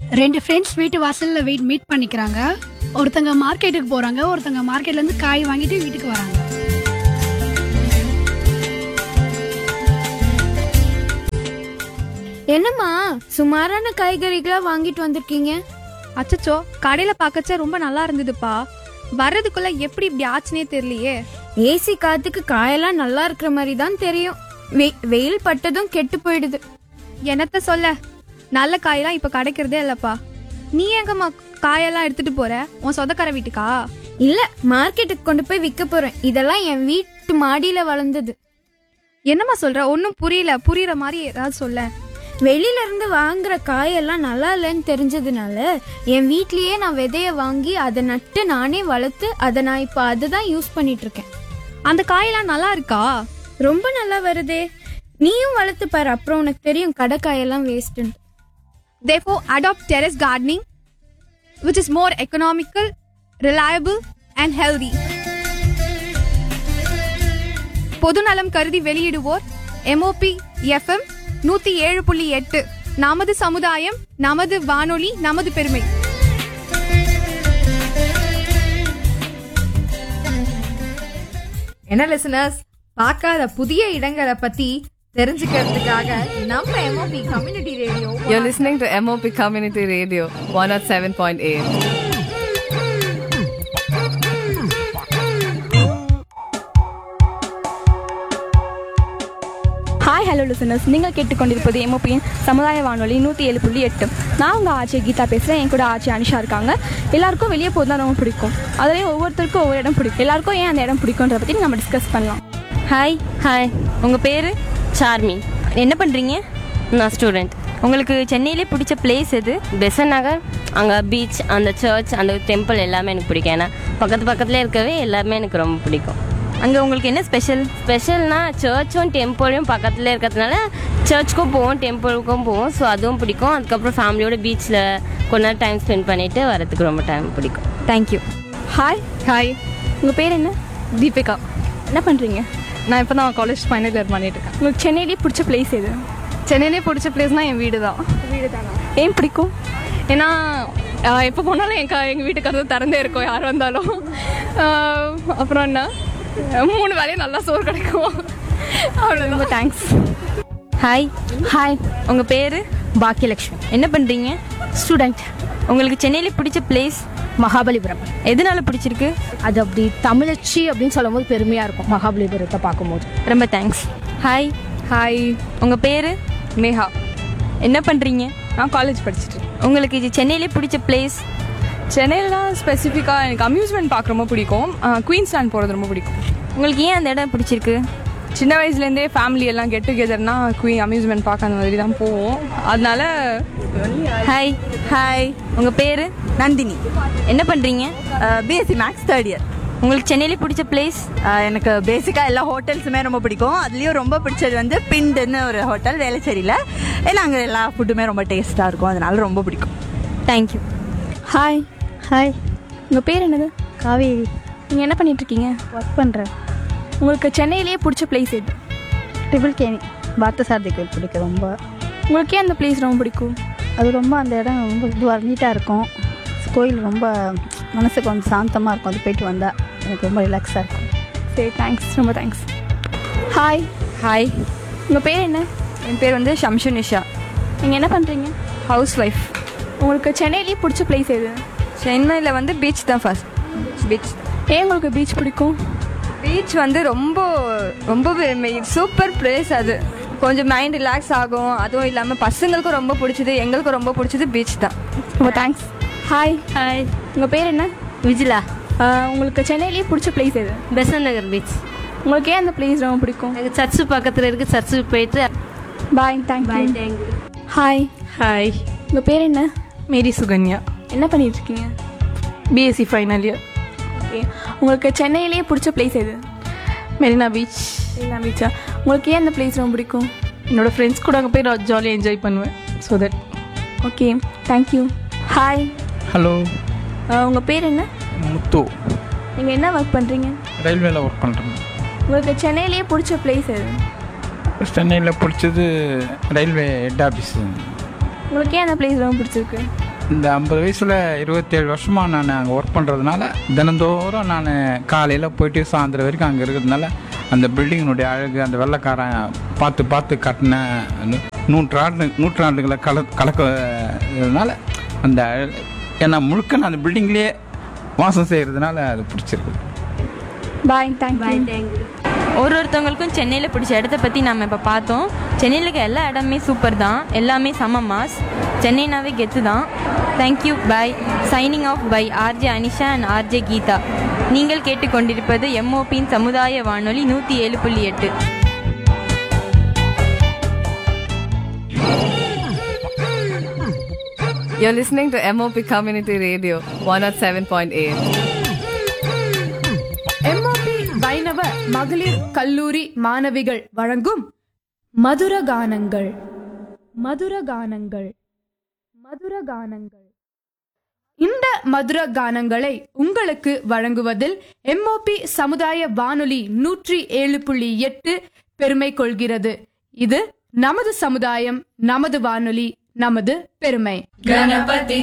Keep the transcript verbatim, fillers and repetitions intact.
ரெண்டு ஃப்ரெண்ட்ஸ் வீட்டு வாசல்ல வெயிட் மீட் பண்ணிக்கிறாங்க. ஒருத்தங்க மார்க்கெட்டுக்கு போறாங்க, ஒருத்தங்க மார்க்கெட்ல இருந்து காய் வாங்கிட்டு வீட்டுக்கு வராங்க. என்னம்மா சுமாரான காய்கறிகளா வாங்கிட்டு வந்திருக்கீங்க? அச்சச்சோ, கடையில பாக்கச்ச ரொம்ப நல்லா இருந்ததுப்பா. வர்றதுக்குள்ள எப்படி இப்படி ஆச்சுனே தெரியலையே. ஏசி காத்துக்கு காயெல்லாம் நல்லா இருக்கிற மாதிரி தான் தெரியும். வெ- வெயில் பட்டதும் கெட்டு போயிடுது. என்னத்த சொல்ல, நல்ல காயெல்லாம் இப்ப கிடைக்கிறதே இல்லப்பா. நீ எங்கம்மா காயெல்லாம் எடுத்துட்டு போற? உன் சொந்தக்கார வீட்டுக்கா? இல்ல, மார்க்கெட்டுக்கு கொண்டு போய் விற்க போறேன். இதெல்லாம் என் வீட்டு மாடியில வளர்ந்தது. என்னம்மா சொல்ற? ஒன்னும் புரியல. புரியுற மாதிரி ஏதாவது சொல்ல. வெளியில இருந்து வாங்குற காயெல்லாம் நல்லா இல்லைன்னு தெரிஞ்சதுனால என் வீட்லயே நான் விதைய வாங்கி அதை நட்டு நானே வளர்த்து அதை நான் இப்ப அதுதான் யூஸ் பண்ணிட்டு இருக்கேன். அந்த காயெல்லாம் நல்லா இருக்கா? ரொம்ப நல்லா வருதே. நீயும் வளர்த்து பாரு, அப்புறம் உனக்கு தெரியும் கடை காயெல்லாம் வேஸ்ட்னு. Therefore, adopt terrace gardening, which is more economical, reliable and healthy. பொதுநலம் கருதி வெளியிடுவோர் எம்ஓபி எஃப்எம் நூத்தி ஏழு புள்ளி எட்டு. நமது சமுதாயம், நமது வானொலி, நமது பெருமை. என்ன லிசனர்ஸ், பார்க்காத புதிய இடங்களை பத்தி தெரிஞ்சுக்கிறதுக்காக நம்ம MOP community radio. You're listening to M O P Community Radio one oh seven point eight. Hi hello listeners, நீங்கள் கேட்டுக்கொண்டிருப்பது எம்ஓபியின் சமுதாய வானொலி நூற்றி ஏழு புள்ளி எட்டு. நான் உங்கள் ஆட்சி கீதா பேசுகிறேன். என் கூட ஆட்சி அனிஷா இருக்காங்க. எல்லாருக்கும் வெளியே போது தான் ரொம்ப பிடிக்கும். அதுலேயும் ஒவ்வொருத்தருக்கும் ஒவ்வொரு இடம் பிடிக்கும். எல்லாருக்கும் ஏன் அந்த இடம் பிடிக்குன்றத பற்றி நம்ம டிஸ்கஸ் பண்ணலாம். ஹாய் ஹாய் உங்கள் பேர்? சார்மி. என்ன பண்ணுறீங்க? நான் ஸ்டூடெண்ட். உங்களுக்கு சென்னையிலே பிடிச்ச பிளேஸ் எது? பெசன் நகர். அங்கே பீச், அந்த சர்ச், அந்த டெம்பிள் எல்லாமே எனக்கு பிடிக்கும். ஏன்னா பக்கத்து பக்கத்தில் இருக்கவே எல்லாமே எனக்கு ரொம்ப பிடிக்கும். அங்கே உங்களுக்கு என்ன ஸ்பெஷல்? ஸ்பெஷல்னா சர்ச்சும் டெம்பிளும் பக்கத்தில் இருக்கிறதுனால சர்ச்சுக்கும் போவோம், டெம்பிளுக்கும் போவோம். ஸோ அதுவும் பிடிக்கும். அதுக்கப்புறம் ஃபேமிலியோட பீச்சில் கொஞ்ச நேரம் டைம் ஸ்பெண்ட் பண்ணிவிட்டு வரதுக்கு ரொம்ப டைம் பிடிக்கும். தேங்க்யூ. ஹாய் ஹாய், உங்கள் பேர் என்ன? தீபிகா. என்ன பண்ணுறீங்க? நான் இப்போ தான் காலேஜ் ஃபைனல் இயர் பண்ணிட்டு இருக்கேன். உங்களுக்கு சென்னையிலே பிடிச்ச பிளேஸ் எது? சென்னையிலே பிடிச்ச பிளேஸ்னா என் வீடு தான். வீடு தானா? ஏன் பிடிக்கும்? ஏன்னா எப்போ போனாலும் எங்க எங்கள் வீட்டுக்கு அது திறந்தே இருக்கும், யார் வந்தாலும். ஆஹ், அப்புறம் என்ன, மூணு வேலையும் நல்லா சோறு கிடைக்கும். அவ்வளோ. ரொம்ப தேங்க்ஸ். ஹாய் ஹாய், உங்கள் பேர்? பாக்கியலட்சுமி. என்ன பண்ணுறீங்க? ஸ்டூடெண்ட். உங்களுக்கு சென்னையிலே பிடிச்ச பிளேஸ்? மகாபலிபுரம். எதனால பிடிச்சிருக்கு? அது அப்படி தமிழச்சி அப்படின்னு சொல்லும் போது பெருமையாக இருக்கும் மகாபலிபுரத்தை பார்க்கும்போது. ரொம்ப தேங்க்ஸ். ஹாய் ஹாய், உங்கள் பேர்? மேகா. என்ன பண்ணுறீங்க? நான் காலேஜ் படிச்சுட்டு இருக்கேன். உங்களுக்கு இது சென்னையிலே பிடிச்ச பிளேஸ்? சென்னையிலாம் ஸ்பெசிஃபிக்காக எனக்கு அம்யூஸ்மெண்ட் பார்க்க ரொம்ப பிடிக்கும். குயின்ஸ்லாண்ட் போகிறது ரொம்ப பிடிக்கும். உங்களுக்கு ஏன் அந்த இடம் பிடிச்சிருக்கு? சின்ன வயசுலேருந்தே ஃபேமிலி எல்லாம் கெட் டுகெதர்னா குயின் அம்யூஸ்மெண்ட் பார்க்க அந்த மாதிரி தான் போவோம். அதனால. ஹாய் ஹாய், உங்கள் பேர்? நந்தினி. என்ன பண்ணுறீங்க? BSc maths third year. உங்களுக்கு சென்னையிலே பிடிச்ச பிளேஸ்? எனக்கு பேசிக்காக எல்லா ஹோட்டல்ஸுமே ரொம்ப பிடிக்கும். அதுலேயும் ரொம்ப பிடிச்சது வந்து பிண்டுன்னு ஒரு ஹோட்டல் வேளச்சேரியில். ஏன்னா அங்கே எல்லா ஃபுட்டுமே ரொம்ப டேஸ்ட்டாக இருக்கும், அதனால ரொம்ப பிடிக்கும். தேங்க்யூ. ஹாய். ஹாய், உங்கள் பேர் என்னது? காவேரி. நீங்கள் என்ன பண்ணிகிட்ருக்கீங்க? ஒர்க் பண்ணுறேன். உங்களுக்கு சென்னையிலேயே பிடிச்ச பிளேஸ் எது? ட்ரிபிள் கேணி பார்த்தசாரதி கோயில் பிடிக்கும் ரொம்ப. உங்களுக்கு ஏன் அந்த பிளேஸ் ரொம்ப பிடிக்கும்? அது ரொம்ப அந்த இடம் ரொம்ப இதுவாக நீட்டாக இருக்கும். கோயில் ரொம்ப மனசுக்கு கொஞ்சம் சாந்தமாக இருக்கும். அது போயிட்டு வந்தால் எனக்கு ரொம்ப ரிலாக்ஸாக இருக்கும். சரி, தேங்க்ஸ். ரொம்ப தேங்க்ஸ். ஹாய். ஹாய், உங்கள் பேர் என்ன? என் பேர் வந்து ஷம்ஷு நிஷா. நீங்கள் என்ன பண்ணுறீங்க? House wife. உங்களுக்கு சென்னையிலேயே பிடிச்ச பிளேஸ் எது? சென்னையில் வந்து பீச் தான் ஃபர்ஸ்ட். பீச். ஏன் உங்களுக்கு பீச் பிடிக்கும்? பீச் வந்து ரொம்ப ரொம்ப சூப்பர் பிளேஸ். அது கொஞ்சம் மைண்ட் ரிலாக்ஸ் ஆகும். அதுவும் இல்லாமல் பசங்களுக்கும் ரொம்ப பிடிச்சது, எங்களுக்கும் ரொம்ப பிடிச்சது பீச் தான். ரொம்ப தேங்க்ஸ். ஹாய். ஹாய், உங்கள் பேர் என்ன? விஜிலா. உங்களுக்கு சென்னையிலேயே பிடிச்ச பிளேஸ் எது? பெசன் நகர் பீச். உங்களுக்கு ஏன் அந்த பிளேஸ் ரொம்ப பிடிக்கும்? எனக்கு சர்ச்சு பக்கத்தில் இருக்குது, சர்ச்சுக்கு போயிட்டு. பாய். Thank bye. You. Thank you. Hi. Hi, உங்கள் பேர் என்ன? மேரி சுகன்யா. என்ன பண்ணிகிட்ருக்கீங்க? BSc final year. ஓகே. உங்களுக்கு சென்னையிலேயே பிடிச்ச பிளேஸ் எது? மெரினா பீச். மெரினா பீச்சா? உங்களுக்கு ஏன் அந்த பிளேஸ் ரொம்ப பிடிக்கும்? என்னோடய ஃப்ரெண்ட்ஸ் கூட அங்கே போய் நான் ஜாலியாக என்ஜாய் பண்ணுவேன். So that. Okay, thank you. Hi. Hello, உங்கள் பேர் என்ன? முத்து. நீங்கள் என்ன ஒர்க் பண்ணுறீங்க? ரயில்வேல ஒர்க் பண்ணுறேன். உங்களுக்கு சென்னையிலேயே பிடிச்ச பிளேஸ் எது? சென்னையில் பிடிச்சது ரயில்வே ஹெட் ஆஃபீஸு. உங்களுக்கு ஏன் அந்த பிளேஸ் ரொம்ப பிடிச்சிருக்கு? இந்த ஐம்பது வயசில் இருபத்தேழு வருஷமாக நான் அங்கே ஒர்க் பண்ணுறதுனால தினந்தோறும் நான் காலையில் போயிட்டு சாயந்தரம் வரைக்கும் அங்கே இருக்கிறதுனால அந்த பில்டிங்கினுடைய அழகு, அந்த வெள்ளைக்காரன் பார்த்து பார்த்து கட்டின நூற்றாண்டு நூற்றாண்டுகளை கல கலக்கிறதுனால அந்த ஏன்னா முழுக்க நான் அந்த பில்டிங்லேயே வாசம் செய்கிறதுனால அது பிடிச்சிருக்கு. Bye thank you. ஒரு ஒருத்தவங்களுக்கும் சென்னையில் பிடிச்ச இடத்த பற்றி நம்ம இப்போ பார்த்தோம். சென்னையில் இருக்க எல்லா இடமே சூப்பர் தான், எல்லாமே செம மாஸ். சென்னைனாவே கெத்து தான். Thank you. Bye. Signing off by RJ Anisha and RJ Geetha. நீங்கள் கேட்டுக்கொண்டிருப்பது எம்ஓபியின் சமுதாய வானொலி நூற்றி ஏழு புள்ளி எட்டு. You're listening to M O P Community Radio one oh seven point eight. MOP வைணவ மகளிர் கல்லூரி மாணவிகள் வழங்கும் மதுர கானங்கள். மதுர கானங்கள். மதுர கானங்கள். இந்த மதுர கானங்களை உங்களுக்கு வழங்குவதில் எம்ஓபி சமுதாய வானொலி நூற்றி ஏழு புள்ளி எட்டு பெருமை கொள்கிறது. இது நமது சமுதாயம், நமது வானொலி, நமது பெருமை. கணபதி